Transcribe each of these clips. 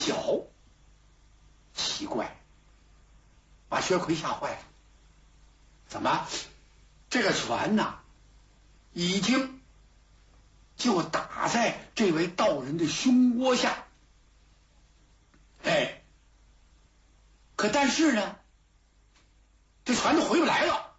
脚，奇怪，把薛奎吓坏了。怎么，这个拳呐，已经就打在这位道人的胸窝下？哎，可但是呢，这拳头回不来了，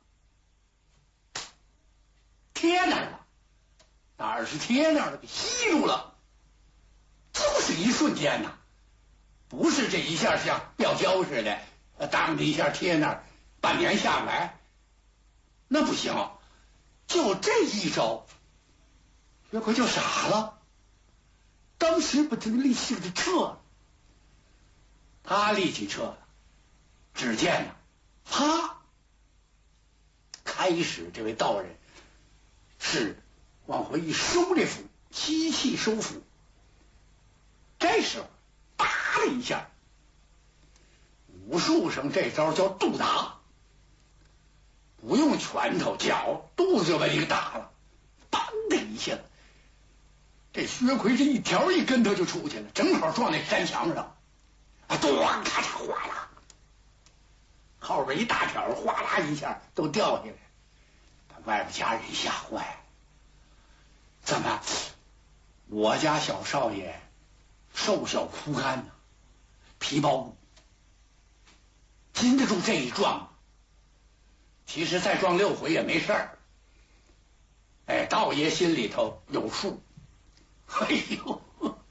贴那儿了，哪儿是贴那儿了？给吸住了，就是一瞬间呐。不是这一下像吊胶似的，当的一下贴那儿，半年下不来，那不行。就这一招，薛奎就傻了，当时把这个力气给撤了。他力气撤了，只见呢，啪，开始这位道人是往回一收这斧，机器收斧。这时候啪的一下，武术上这招叫肚打，不用拳头脚，肚子就把你给打了，当的一下，这薛奎这一条一跟头就出去了，正好撞那山墙上，咣咔嚓哗啦，后边一大条哗啦一下都掉下来，把外边家人吓坏了。怎么，我家小少爷瘦小枯干呢，皮包骨，经得住这一撞吗？其实再撞6回也没事儿。哎，道爷心里头有数。哎呦，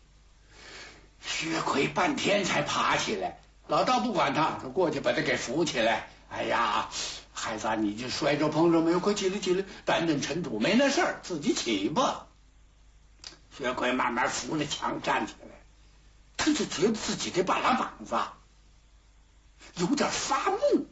薛奎半天才爬起来，老道不管他，说过去把他给扶起来。哎呀，孩子，你就摔着碰着没有？快起来起来，掸掸尘土，没那事儿，自己起吧。薛奎慢慢扶着墙站起来，他就觉得自己这半拉膀子有点发木，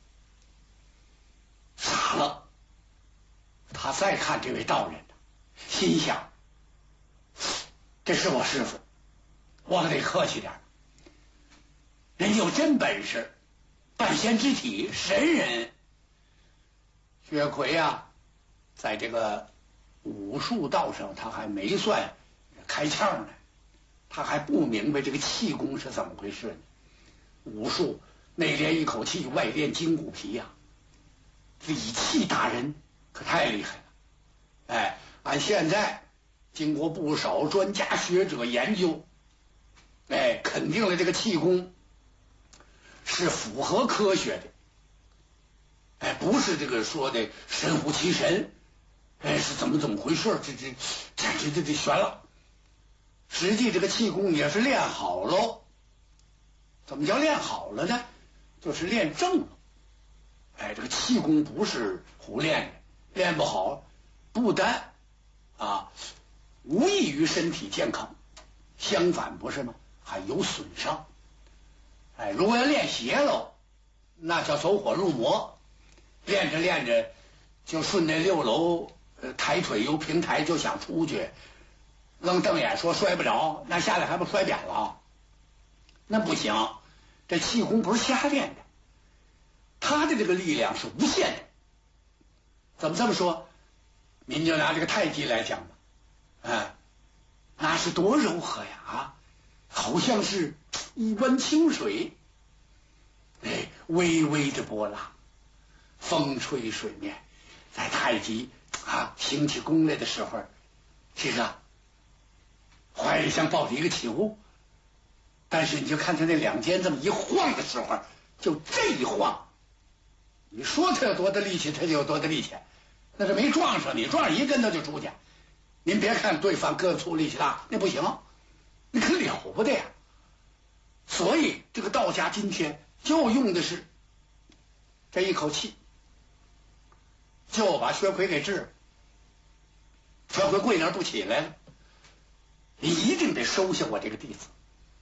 傻了。他再看这位道人，心想：这是我师傅，我可得客气点。人有真本事，半仙之体，神人。薛奎在这个武术道上，他还没算开窍呢，他还不明白这个气功是怎么回事呢。武术内练一口气，外练筋骨皮呀，理气打人可太厉害了。哎，按现在经过不少专家学者研究，哎，肯定了这个气功是符合科学的，哎，不是这个说的神乎其神，哎，是怎么回事？这悬了。实际这个气功也是练好喽。怎么叫练好了呢？就是练正了。哎，这个气功不是胡练的，练不好，不但无益于身体健康，相反不是吗？还有损伤。哎，如果要练邪喽，那叫走火入魔，练着练着就顺那6楼抬腿由平台就想出去，愣瞪眼说摔不着，那下来还不摔扁了？那不行，这气功不是瞎练的，他的这个力量是无限的。怎么这么说？您就拿这个太极来讲吧，那是多柔和呀，好像是一湾清水，哎，微微的波浪，风吹水面。在太极兴起功来的时候，这个怀里像抱着一个球，但是你就看他那两肩这么一晃的时候，就这一晃，你说他有多大力气，他就有多大力气，那是没撞上你，撞上一跟头就出去。您别看对方个子粗力气大，那不行，那可了不得呀。所以这个道家今天就用的是这一口气，就把薛奎给治了。薛奎跪那儿不起来了，你一定得收下我这个弟子。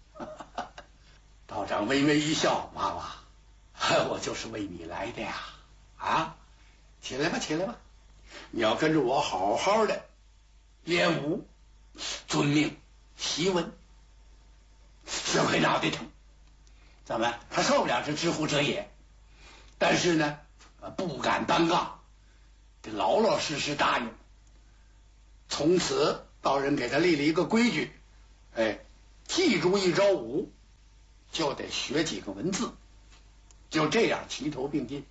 道长微微一笑，娃娃，我就是为你来的呀！起来吧，起来吧，你要跟着我好好的练武，遵命习文。薛奎脑袋疼，怎么？他受不了这知乎者也，但是呢，不敢单杠，得老老实实答应。从此道人给他立了一个规矩，哎，记住一招武， 就得学几个文字，就这样齐头并进。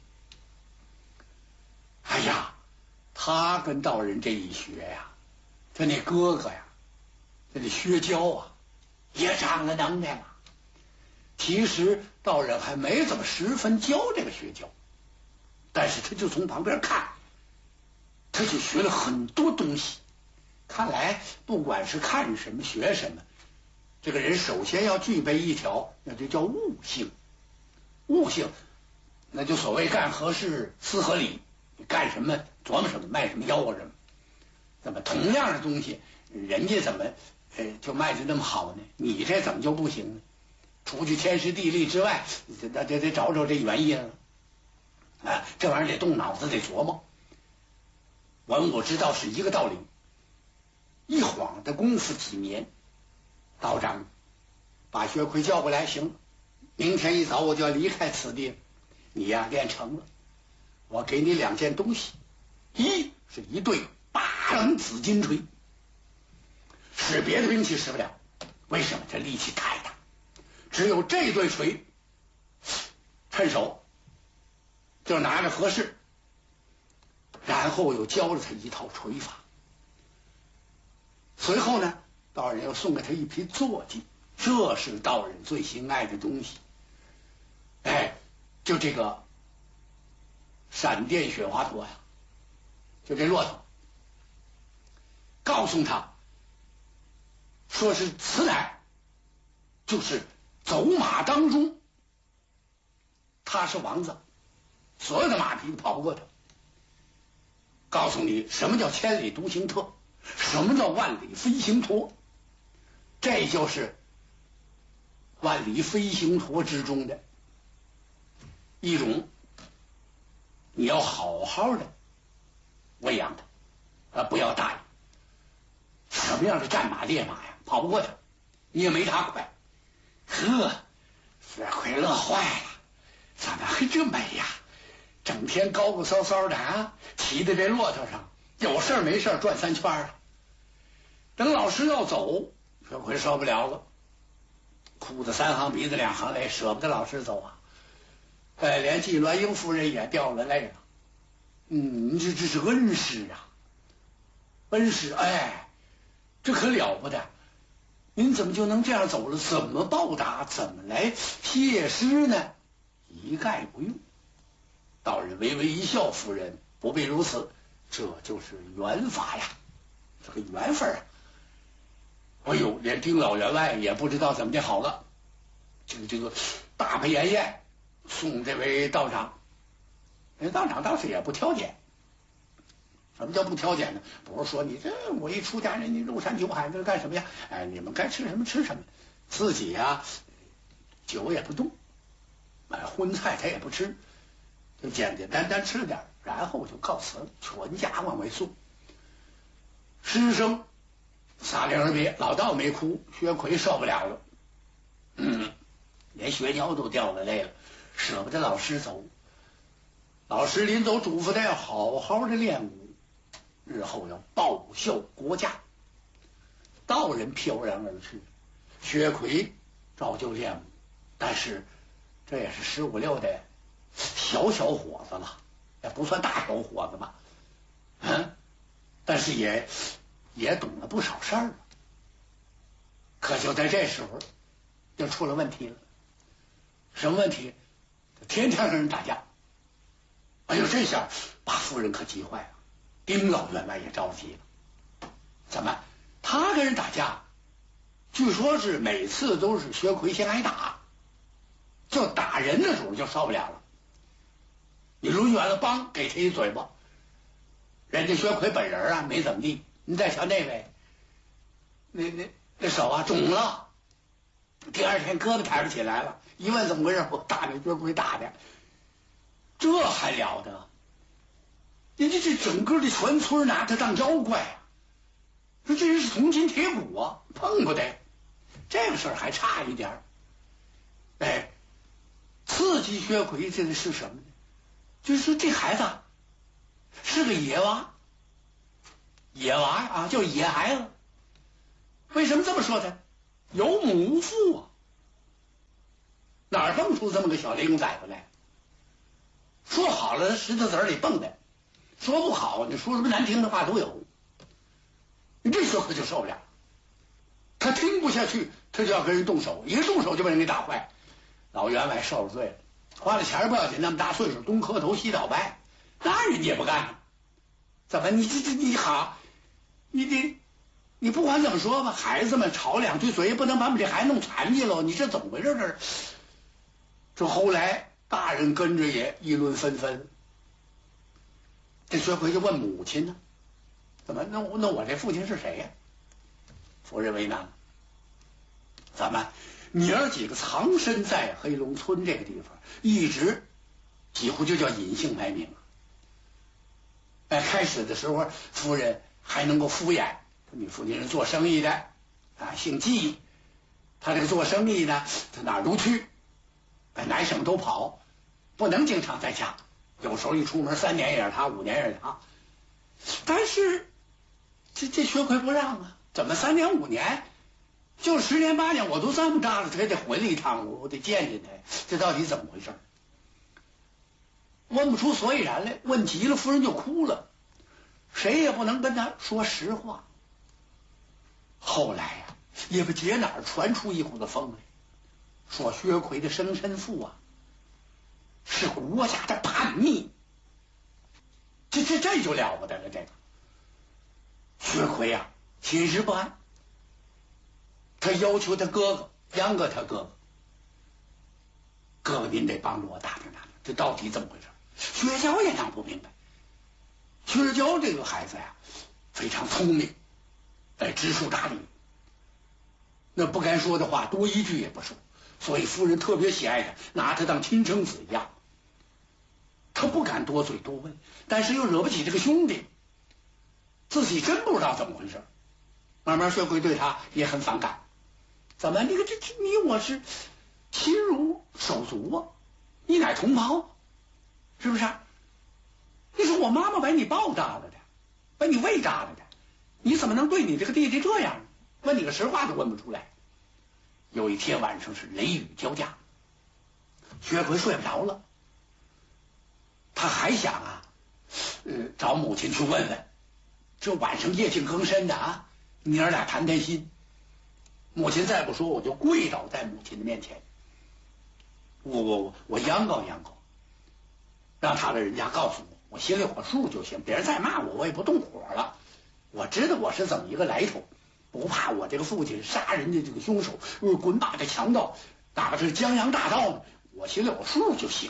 哎呀，他跟道人这一学呀，他那哥哥呀，这得薛娇啊，也长了能耐了。其实道人还没怎么十分教这个薛娇，但是他就从旁边看，他就学了很多东西。看来不管是看什么学什么，这个人首先要具备一条，那就叫悟性。悟性，那就所谓干何事思何理，你干什么琢磨什么，卖什么吆喝什么。怎么同样的东西，人家怎么就卖的那么好呢？你这怎么就不行呢？除去天时地利之外，得找找这原因了。啊，这玩意儿得动脑子，得琢磨。文武之道是一个道理。一晃的功夫几年，道长把薛奎叫过来，行，明天一早我就要离开此地，你呀练成了，我给你2件东西，一是一对8棱紫金锤，使别的兵器使不了，为什么？这力气太大，只有这对锤趁手就拿着合适，然后又教了他一套锤法。随后呢，道人又送给他一匹坐骑，这是道人最心爱的东西。哎，就这个闪电雪花驼呀，就这骆驼，告诉他说是此乃就是走马当中，他是王子，所有的马匹跑不过他。告诉你什么叫千里独行特，什么叫万里飞行驼，这就是万里飞行驼之中的一种，你要好好的喂养它，不要大意。什么样的战马烈马呀，跑不过它，你也没它快。呵，薛奎乐坏了，怎么还这美呀？整天高高骚骚的啊，骑在这骆驼上，有事没事转3圈啊。等老师要走，薛奎受不了了，哭得3行鼻子2行泪，舍不得老师走啊。连季鸾英夫人也掉了泪了。这是恩师啊，恩师，哎，这可了不得。您怎么就能这样走了？怎么报答？怎么来谢师呢？一概不用。道人微微一笑，夫人不必如此，这就是缘法呀，这个缘分啊。哎呦，连丁老员外也不知道怎么的好了，这个大排筵宴送这位道长，人道长倒是也不挑拣。什么叫不挑拣呢？不是说你这我一出家人，你肉山酒海这干什么呀？哎，你们该吃什么吃什么，自己呀酒也不动，荤菜他也不吃，就简简单单吃点，然后就告辞了，全家往外送。师生撒灵而别，老道没哭，薛奎受不了了，连薛娇都掉了泪了，舍不得老师走。老师临走嘱咐他要好好的练武，日后要报效国家。道人飘然而去，薛奎照旧练武，但是这也是15、16的小伙子了，也不算大小伙子吧，但是也懂了不少事儿了。可就在这时候，就出了问题了。什么问题？天天跟人打架。哎呦，这下把夫人可急坏了，丁老员外也着急了。怎么？他跟人打架，据说是每次都是薛奎先挨打，就打人的时候就受不了了。你抡圆了，梆给他一嘴巴。人家薛奎本人啊没怎么地，你再瞧那位，那手啊肿了，第2天胳膊抬不起来了。一问怎么回事，我打那薛奎打的。这还了得？人家这整个的全村拿他当妖怪啊！说这人是铜筋铁骨啊，碰不得。这个事儿还差一点。哎，刺激薛奎这个是什么呢？就是说这孩子是个野娃，野娃啊，叫野孩子。为什么这么说呢？有母无父啊。 哪儿蹦出这么个小灵崽子来？说好了石头子里蹦的，说不好你说什么难听的话都有。你这时候可就受不了，他听不下去，他就要跟人动手，一动手就把人给打坏。老员外受了罪了，花了钱不要紧，那么大岁数东磕头西倒拜，那人家也不干。怎么你好，你不管怎么说吧，孩子们吵两句嘴，不能把我们这孩子弄残疾了，你这怎么回事？这后来大人跟着也议论纷纷。这薛奎就问母亲呢，怎么那我这父亲是谁呀？夫人为难了，怎么你儿几个藏身在黑龙村这个地方，一直几乎就叫隐姓埋名。开始的时候夫人还能够敷衍，你父亲是做生意的啊，姓季，他这个做生意呢，他哪儿都去，南省都跑，不能经常在家，有时候一出门3年也是他，5年也是他。但是这薛奎不让啊，怎么3年5年，就10年8年，我都这么大了，他也得回来一趟，我得见见他，这到底怎么回事？问不出所以然来，问急了夫人就哭了，谁也不能跟他说实话。后来呀，也不觉哪儿传出一股子风来，说薛奎的生身父啊是国家的叛逆，这就了不得了。这个薛奎啊心事不安，他要求他哥哥杨哥，他哥哥您得帮助我打听打听，这到底怎么回事？薛娇也闹不明白。薛娇这个孩子呀非常聪明，知书达理，那不该说的话多一句也不说，所以夫人特别喜爱他，拿他当亲生子一样。他不敢多嘴多问，但是又惹不起这个兄弟，自己真不知道怎么回事。慢慢薛奎对他也很反感，怎么你我是亲如手足啊，你乃同胞，是不是？你说我妈妈把你抱大了的，把你喂大了的，你怎么能对你这个弟弟这样？问你个实话都问不出来。有一天晚上是雷雨交加，薛奎睡不着了，他还想啊，找母亲去问问，这晚上夜静更深的啊，你儿俩谈谈心。母亲再不说，我就跪倒在母亲的面前，我央告，让他的人家告诉我，我心里有数就行，别人再骂我，我也不动火了。我知道我是怎么一个来头，不怕我这个父亲杀人的这个凶手，滚把的强盗，哪怕是江洋大盗呢，我心里有数就行。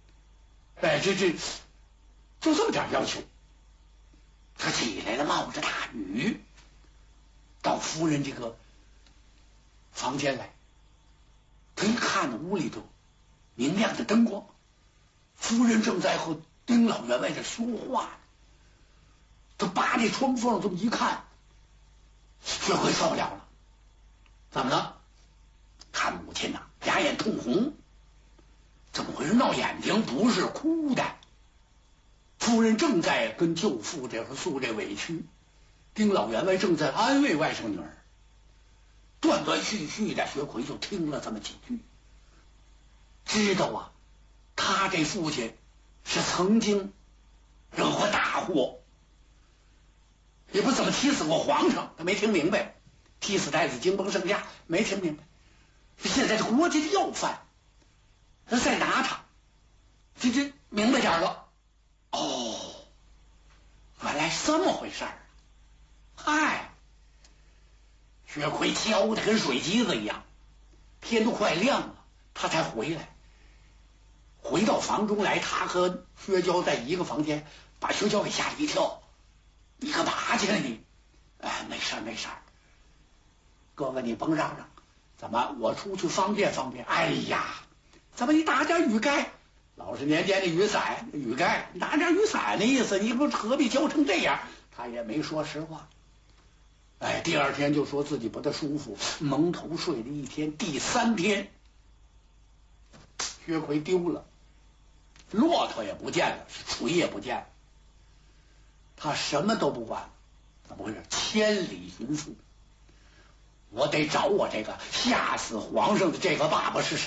就这么点要求。他起来了，冒着大雨，到夫人这个房间来。他一看屋里头明亮的灯光，夫人正在和丁老员外这说话。他扒这窗缝这么一看，薛奎受不了了。怎么了？看母亲呐，俩眼通红，怎么回事？闹眼睛，不是哭的。夫人正在跟舅父这会诉这委屈，丁老员外正在安慰外甥女儿。断断续续的，薛奎就听了这么几句，知道啊，他这父亲是曾经惹过大祸，也不怎么踢死过皇上，他没听明白；踢死太子惊崩圣驾，没听明白。现在这国家的要犯，他再拿他，这明白点了。哦，原来是这么回事儿。嗨，薛奎挑的跟水机子一样，天都快亮了，他才回来。回到房中来，他和薛娇在一个房间，把薛娇给吓了一跳。你干嘛去了你？没事没事，哥哥你甭嚷嚷，怎么我出去方便方便？哎呀，怎么你打点雨盖？老是年间的雨伞雨盖，拿点雨伞的意思，你不何必教成这样？他也没说实话。第二天就说自己不大舒服，蒙头睡了一天。第3天，薛奎丢了，骆驼也不见了，锤也不见了，他什么都不管了。怎么回事？千里寻父，我得找我这个吓死皇上的这个爸爸是谁。